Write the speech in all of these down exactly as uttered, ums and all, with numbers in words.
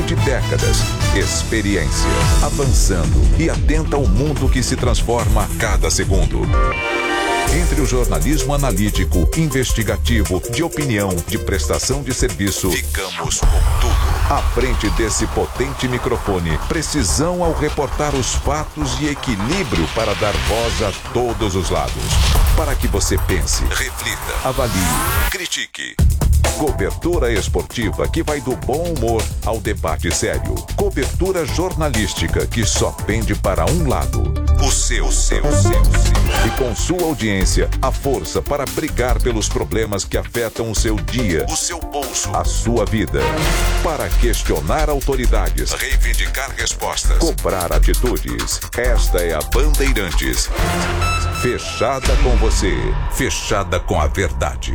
de décadas. Experiência, avançando e atenta ao mundo que se transforma a cada segundo. Entre o jornalismo analítico, investigativo, de opinião, de prestação de serviço, ficamos com tudo. À frente desse potente microfone, precisão ao reportar os fatos e equilíbrio para dar voz a todos os lados. Para que você pense, reflita, avalie, critique. Cobertura esportiva que vai do bom humor ao debate sério. Cobertura jornalística que só pende para um lado. O seu, o seu, o seu. E com sua audiência, a força para brigar pelos problemas que afetam o seu dia, o seu bolso, a sua vida. Para questionar autoridades, reivindicar respostas, cobrar atitudes. Esta é a Bandeirantes. Fechada com você, fechada com a verdade.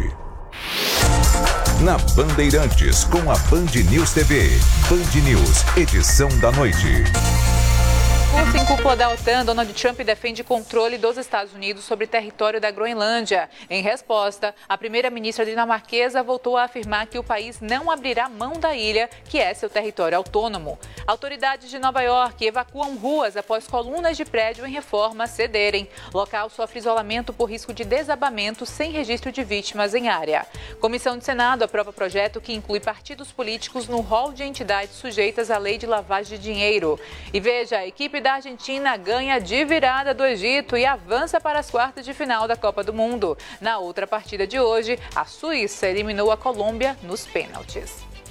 Na Bandeirantes, com a Band News T V. Band News, edição da noite. Curso em cúpula da OTAN, Donald Trump defende controle dos Estados Unidos sobre território da Groenlândia. Em resposta, a primeira-ministra dinamarquesa voltou a afirmar que o país não abrirá mão da ilha, que é seu território autônomo. Autoridades de Nova York evacuam ruas após colunas de prédio em reforma cederem. Local sofre isolamento por risco de desabamento sem registro de vítimas em área. Comissão do Senado aprova projeto que inclui partidos políticos no rol de entidades sujeitas à lei de lavagem de dinheiro. E veja, a equipe da Argentina ganha de virada do Egito e avança para as quartas de final da Copa do Mundo. Na outra partida de hoje, a Suíça eliminou a Colômbia nos pênaltis.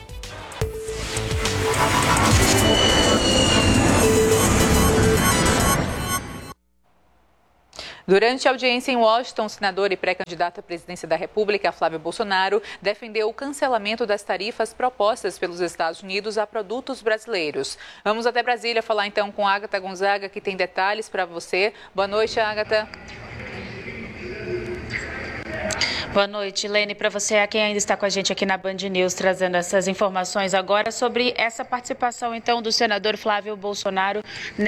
Durante a audiência em Washington, o senador e pré-candidato à presidência da República, Flávio Bolsonaro, defendeu o cancelamento das tarifas propostas pelos Estados Unidos a produtos brasileiros. Vamos até Brasília falar então com a Agatha Gonzaga, que tem detalhes para você. Boa noite, Agatha. Boa noite, Lene, para você, a quem ainda está com a gente aqui na Band News, trazendo essas informações agora sobre essa participação, então, do senador Flávio Bolsonaro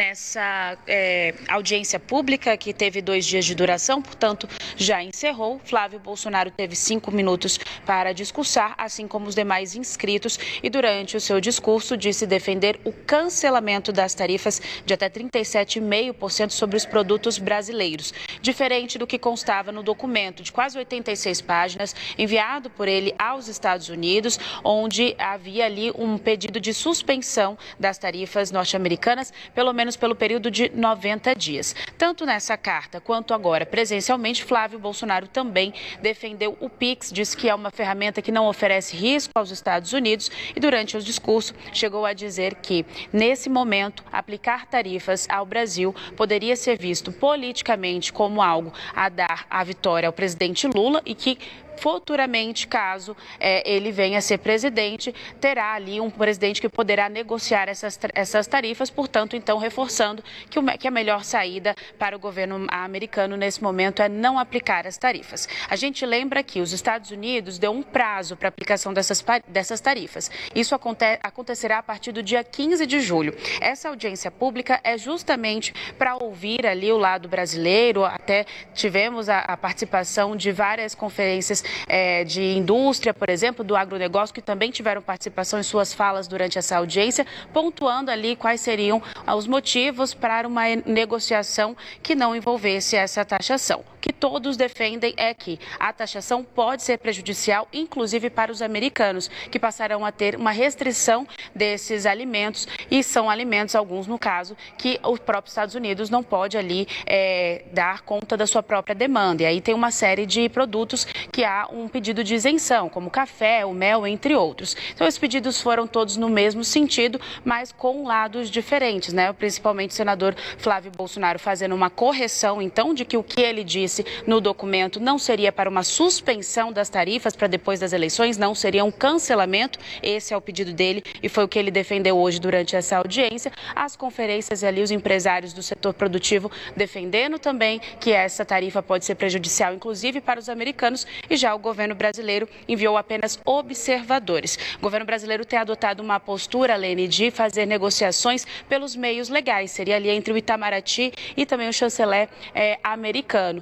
nessa é, audiência pública que teve dois dias de duração, portanto, já encerrou. Flávio Bolsonaro teve cinco minutos para discursar, assim como os demais inscritos, e durante o seu discurso disse defender o cancelamento das tarifas de até trinta e sete vírgula cinco por cento sobre os produtos brasileiros, diferente do que constava no documento de quase oitenta e seis páginas, enviado por ele aos Estados Unidos, onde havia ali um pedido de suspensão das tarifas norte-americanas, pelo menos pelo período de noventa dias. Tanto nessa carta quanto agora presencialmente, Flávio Bolsonaro também defendeu o Pix, disse que é uma ferramenta que não oferece risco aos Estados Unidos e durante o discurso chegou a dizer que, nesse momento, aplicar tarifas ao Brasil poderia ser visto politicamente como algo a dar a vitória ao presidente Lula e que futuramente, caso é, ele venha a ser presidente, terá ali um presidente que poderá negociar essas, essas tarifas, portanto, então, reforçando que, o, que a melhor saída para o governo americano nesse momento é não aplicar as tarifas. A gente lembra que os Estados Unidos deu um prazo para a aplicação dessas, dessas tarifas. Isso aconte, acontecerá a partir do dia quinze de julho. Essa audiência pública é justamente para ouvir ali o lado brasileiro, até tivemos a, a participação de várias conferências É, de indústria, por exemplo, do agronegócio, que também tiveram participação em suas falas durante essa audiência, pontuando ali quais seriam os motivos para uma negociação que não envolvesse essa taxação. O que todos defendem é que a taxação pode ser prejudicial, inclusive para os americanos, que passarão a ter uma restrição desses alimentos, e são alimentos, alguns no caso, que os próprios Estados Unidos não pode ali é, dar conta da sua própria demanda. E aí tem uma série de produtos que há um pedido de isenção, como o café, o mel, entre outros. Então, os pedidos foram todos no mesmo sentido, mas com lados diferentes, né? Principalmente o senador Flávio Bolsonaro fazendo uma correção, então, de que o que ele disse no documento não seria para uma suspensão das tarifas para depois das eleições, não seria um cancelamento. Esse é o pedido dele e foi o que ele defendeu hoje durante essa audiência. As conferências ali, os empresários do setor produtivo defendendo também que essa tarifa pode ser prejudicial, inclusive para os americanos, e já o governo brasileiro enviou apenas observadores. O governo brasileiro tem adotado uma postura, Lene, de fazer negociações pelos meios legais. Seria ali entre o Itamaraty e também o chanceler é, americano. E não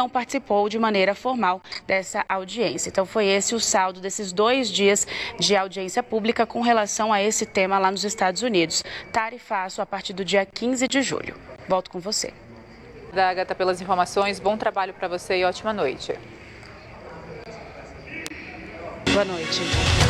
não participou de maneira formal dessa audiência. Então foi esse o saldo desses dois dias de audiência pública com relação a esse tema lá nos Estados Unidos. Tarifaço a partir do dia quinze de julho. Volto com você. Obrigada, Agatha, pelas informações. Bom trabalho para você e ótima noite. Boa noite.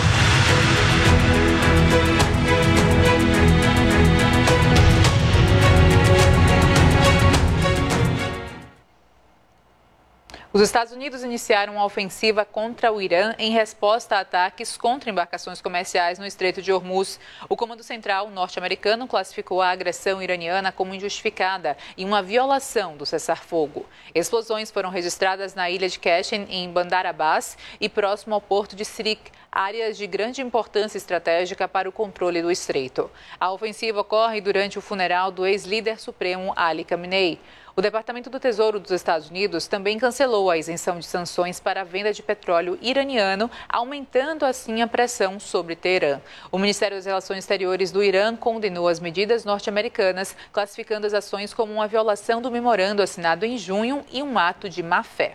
Os Estados Unidos iniciaram uma ofensiva contra o Irã em resposta a ataques contra embarcações comerciais no Estreito de Hormuz. O Comando Central norte-americano classificou a agressão iraniana como injustificada e uma violação do cessar-fogo. Explosões foram registradas na ilha de Qashem, em Bandar Abbas, e próximo ao porto de Sirik, áreas de grande importância estratégica para o controle do estreito. A ofensiva ocorre durante o funeral do ex-líder supremo Ali Khamenei. O Departamento do Tesouro dos Estados Unidos também cancelou a isenção de sanções para a venda de petróleo iraniano, aumentando assim a pressão sobre Teherã. O Ministério das Relações Exteriores do Irã condenou as medidas norte-americanas, classificando as ações como uma violação do memorando assinado em junho e um ato de má-fé.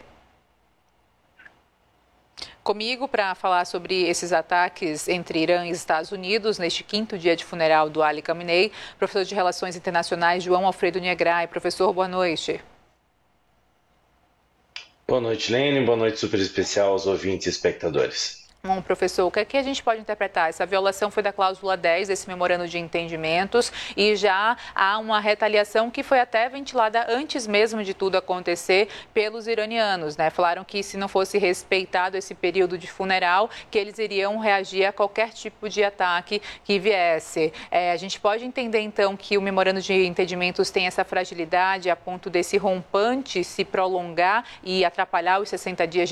Comigo para falar sobre esses ataques entre Irã e Estados Unidos neste quinto dia de funeral do Ali Khamenei, professor de Relações Internacionais João Alfredo Negrai. Professor, boa noite. Boa noite, Lene. Boa noite, super especial aos ouvintes e espectadores. Bom, professor, o que é que a gente pode interpretar? Essa violação foi da cláusula dez desse memorando de entendimentos e já há uma retaliação que foi até ventilada antes mesmo de tudo acontecer pelos iranianos, né? Falaram que se não fosse respeitado esse período de funeral, que eles iriam reagir a qualquer tipo de ataque que viesse. É, a gente pode entender, então, que o memorando de entendimentos tem essa fragilidade a ponto desse rompante se prolongar e atrapalhar os sessenta dias de